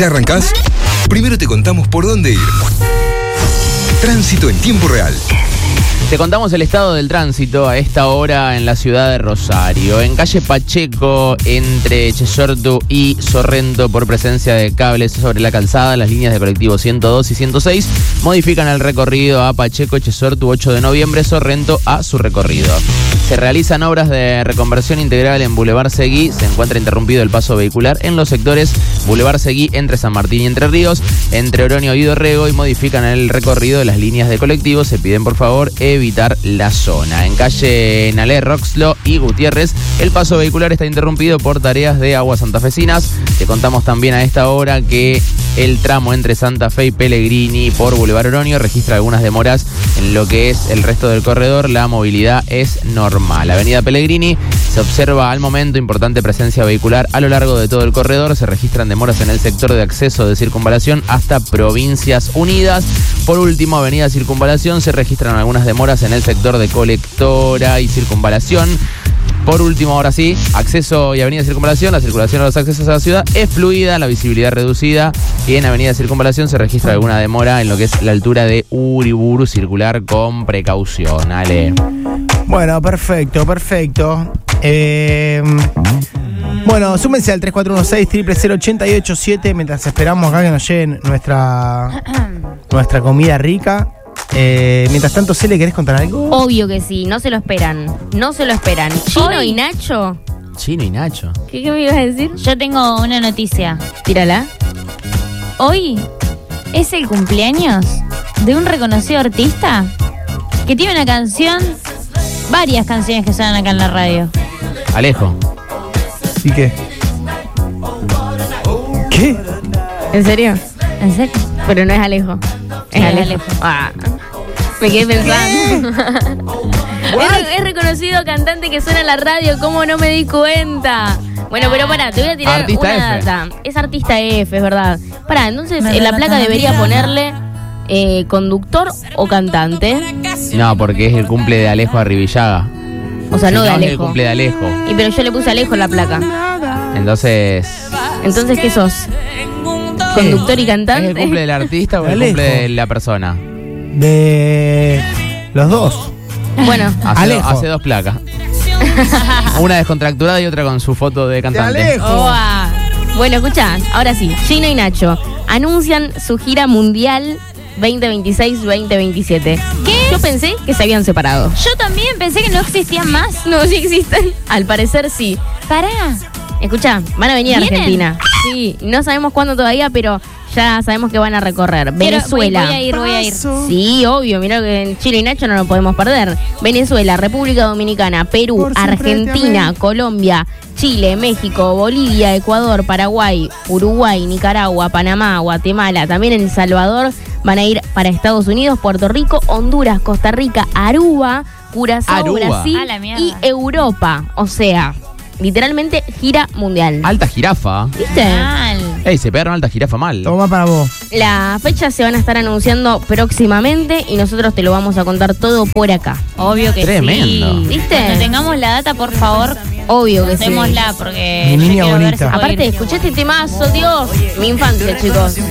¿Ya arrancás? Primero te contamos por dónde ir. Tránsito en tiempo real. Te contamos el estado del tránsito a esta hora en la ciudad de Rosario. En calle Pacheco, entre Chesortu y Sorrento, por presencia de cables sobre la calzada, las líneas de colectivo 102 y 106 modifican el recorrido a Pacheco, Chesortu, 8 de noviembre, Sorrento a su recorrido. Se realizan obras de reconversión integral en Boulevard Seguí. Se encuentra interrumpido el paso vehicular en los sectores Boulevard Seguí entre San Martín y Entre Ríos, entre Oroño y Dorrego, y modifican el recorrido de las líneas de colectivo. Se piden por favor evitar la zona. En calle Nalé, Roxlo y Gutiérrez, el paso vehicular está interrumpido por tareas de aguas santafesinas. Te contamos también a esta hora que el tramo entre Santa Fe y Pellegrini por Boulevard Oroño registra algunas demoras en lo que es el resto del corredor. La movilidad es normal. Avenida Pellegrini se observa al momento importante presencia vehicular a lo largo de todo el corredor. Se registran demoras en el sector de acceso de Circunvalación hasta Provincias Unidas. Por último, Avenida Circunvalación, se registran algunas demoras en el sector de Colectora y Circunvalación. Por último, ahora sí, acceso y Avenida Circunvalación, la circulación a los accesos a la ciudad es fluida, la visibilidad reducida, y en Avenida Circunvalación se registra alguna demora en lo que es la altura de Uriburu. Circular con precaución. Ale. Bueno, perfecto. Bueno, súmense al 3416-000887 mientras esperamos acá que nos lleguen nuestra comida rica. Mientras tanto, ¿le querés contar algo? Obvio que sí, no se lo esperan. Chino y Nacho. Chino y Nacho. ¿Qué me ibas a decir? Yo tengo una noticia. Tírala. Hoy es el cumpleaños de un reconocido artista que tiene una canción, varias canciones que suenan acá en la radio. Alejo. ¿Y qué? ¿Qué? ¿En serio? ¿En serio? Pero no es Alejo. Sí, es Alejo. Me quedé pensando. Es reconocido cantante que suena en la radio. ¿Cómo no me di cuenta? Bueno, pero pará, te voy a tirar Artista una F. data. Es artista F, es verdad. Pará, entonces en la placa debería ponerle conductor o cantante. No, porque es el cumple de Alejo Arribillaga. O sea, no de es el Alejo. cumple de Alejo. Y pero yo le puse Alejo en la placa. Entonces, ¿qué sos? ¿Conductor y cantante? ¿es el cumple del artista o el Alejo. cumple de la persona? De los dos. Bueno, Hace dos placas. Una descontracturada y otra con su foto de cantante. Alejo. Bueno, escuchá, ahora sí, Chino y Nacho anuncian su gira mundial 2026-2027. ¿Qué? Yo pensé que se habían separado. Yo también pensé que no existían más. No, sí existen. Al parecer sí. Pará. Escuchá, van a venir a ¿Vienen? Argentina. Sí, no sabemos cuándo todavía, pero ya sabemos que van a recorrer. Venezuela. Voy a ir. Sí, obvio, mirá que en Chile y Nacho no lo podemos perder. Venezuela, República Dominicana, Perú, Por siempre Argentina, amén. Colombia, Chile, México, Bolivia, Ecuador, Paraguay, Uruguay, Nicaragua, Panamá, Guatemala, también en El Salvador. Van a ir para Estados Unidos, Puerto Rico, Honduras, Costa Rica, Aruba, Curazao, Aruba. Brasil A la mierda. y Europa. O sea, literalmente gira mundial. Alta jirafa. ¿Viste? Mal. Ey, se pegaron alta jirafa mal. Toma para vos. Las fechas se van a estar anunciando próximamente y nosotros te lo vamos a contar todo por acá. Obvio que Tremendo. sí. ¿Viste? Cuando tengamos la data, por favor, Obvio que sí. démosla porque Mi yo niña quiero ver bonita. si puedo Aparte, ir. escuché este temazo, Dios. Mi infancia, chicos.